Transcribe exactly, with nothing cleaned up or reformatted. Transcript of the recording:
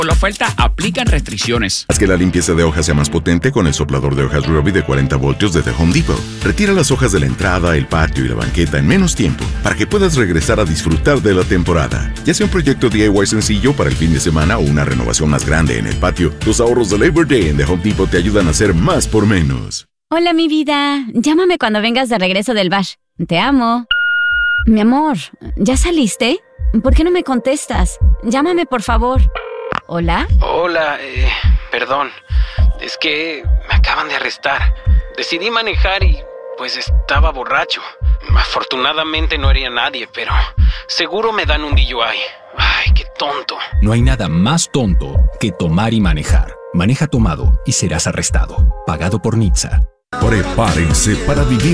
Por la oferta, aplican restricciones. Haz que la limpieza de hojas sea más potente con el soplador de hojas Ryobi de cuarenta voltios de The Home Depot. Retira las hojas de la entrada, el patio y la banqueta en menos tiempo para que puedas regresar a disfrutar de la temporada. Ya sea un proyecto D I Y sencillo para el fin de semana o una renovación más grande en el patio, los ahorros de Labor Day en The Home Depot te ayudan a hacer más por menos. Hola, mi vida. Llámame cuando vengas de regreso del bar. Te amo. Mi amor, ¿ya saliste? ¿Por qué no me contestas? Llámame, por favor. ¿Hola? Hola, eh, perdón. Es que me acaban de arrestar. Decidí manejar y, pues, estaba borracho. Afortunadamente no hería a nadie, pero seguro me dan un D U I. Ay, qué tonto. No hay nada más tonto que tomar y manejar. Maneja tomado y serás arrestado. Pagado por N H T S A. Prepárense para vivir